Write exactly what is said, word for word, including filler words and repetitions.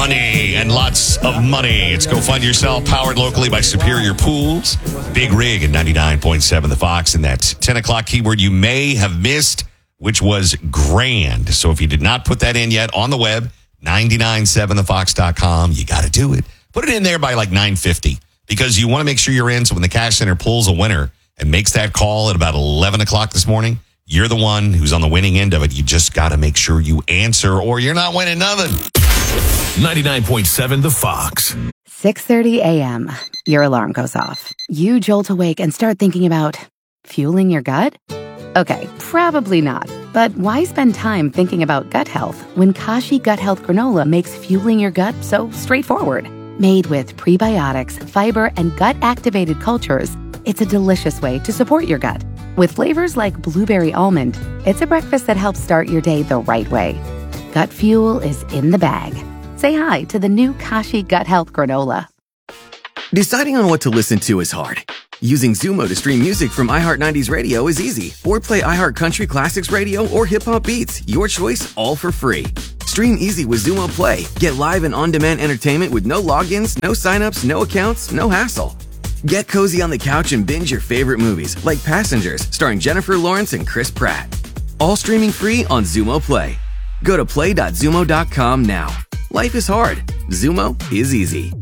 money and lots of money. It's Go Fund Yourself, powered locally by Superior Pools. Big Rig at ninety-nine point seven The Fox. And that ten o'clock keyword you may have missed, which was grand. So if you did not put that in yet on the web, nine nine seven the fox dot com, you got to do it. Put it in there by like nine fifty because you want to make sure you're in. So when the Cash Center pulls a winner and makes that call at about eleven o'clock this morning, you're the one who's on the winning end of it. You just got to make sure you answer or you're not winning nothing. ninety-nine point seven The Fox. six thirty a.m. Your alarm goes off. You jolt awake and start thinking about fueling your gut? Okay, probably not. But why spend time thinking about gut health when Kashi Gut Health Granola makes fueling your gut so straightforward? Made with prebiotics, fiber, and gut-activated cultures, it's a delicious way to support your gut. With flavors like blueberry almond, it's a breakfast that helps start your day the right way. Gut fuel is in the bag. Say hi to the new Kashi Gut Health Granola. Deciding on what to listen to is hard. Using Zumo to stream music from iHeart nineties Radio is easy. Or play iHeart Country Classics Radio or Hip Hop Beats. Your choice, all for free. Stream easy with Zumo Play. Get live and on-demand entertainment with no logins, no signups, no accounts, no hassle. Get cozy on the couch and binge your favorite movies like Passengers, starring Jennifer Lawrence and Chris Pratt. All streaming free on Zumo Play. Go to play dot zumo dot com now. Life is hard. Zumo is easy.